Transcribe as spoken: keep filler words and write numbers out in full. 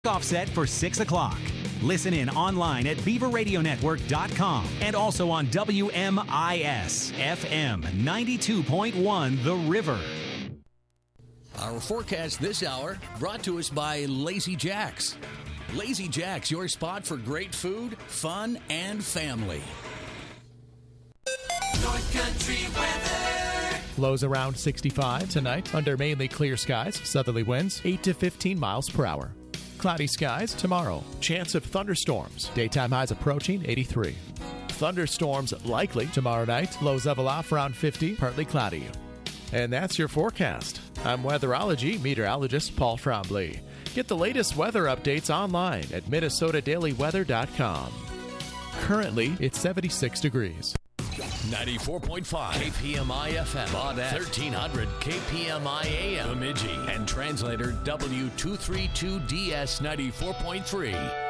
Offset for six o'clock. Listen in online at beaver radio network dot com and also on W M I S F M ninety-two point one The River. Our forecast this hour brought to us by Lazy Jacks. Lazy Jacks, your spot for great food, fun, and family. North Country weather. Lows around sixty-five tonight under mainly clear skies. Southerly winds eight to fifteen miles per hour. Cloudy skies tomorrow. Chance of thunderstorms. Daytime highs approaching eighty-three. Thunderstorms likely tomorrow night. Lows level off around fifty, partly cloudy. And that's your forecast. I'm weatherology meteorologist Paul Trombley. Get the latest weather updates online at minnesota daily weather dot com. Currently, it's seventy-six degrees. ninety-four point five K P M I F M, Baudette, thirteen hundred K P M I A M, Bemidji, and translator W two thirty-two D S ninety-four point three.